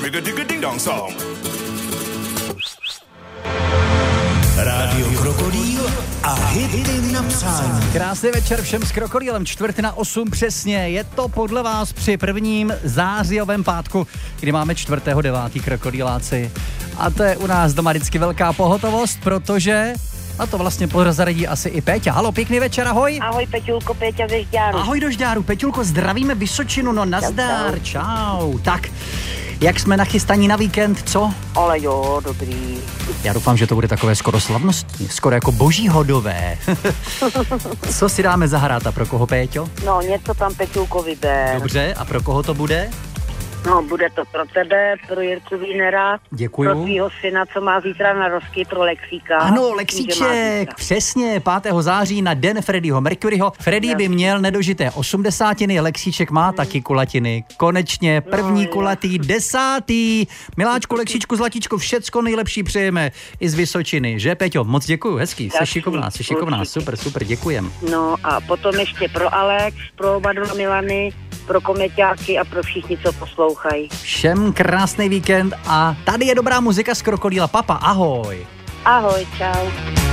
digga digga ding dong song. Rádio Krokodýl a hity na přání. Krásný večer všem s Krokodýlem, 7:45 přesně. Je to podle vás při prvním zářijovém pátku, kdy máme 4.9. Krokodýláci. A to je u nás doma vždycky velká pohotovost, protože... A to vlastně prozradí asi i Péťa. Halo, pěkný večer, ahoj. Ahoj Peťulko, Péťa ze Žďáru. Ahoj do Žďáru, Peťulko, zdravíme Vysočinu, no nazdar, čau. Tak, jak jsme nachystaní na víkend, co? Ale jo, dobrý. Já doufám, že to bude takové skoro slavnostní, skoro jako boží hodové. Co si dáme zahrát a pro koho, Péťo? No, něco tam Peťulko vyber. Dobře, a pro koho to bude? No, bude to pro tebe, pro Jirku Wienera. Děkuju. Pro tvýho syna, co má zítra narozky, pro Lexíka. Ano, Lexíček, přesně, 5. září na den Freddieho Mercuryho. Freddie by měl nedožité 80, Lexíček má taky kulatiny. Konečně první kulatý 10. Miláčku, Lexíčku, Zlatíčku, všecko nejlepší přejeme i z Vysočiny, že Peťo? Moc děkuju, hezký, jsi šikovná, super, děkujem. No a potom ještě pro Alex, pro oba dva Milany, pro komeťáky a pro všichni, co poslouchají. Všem krásný víkend a tady je dobrá muzika z Krokodýla. Papa, ahoj. Ahoj, čau.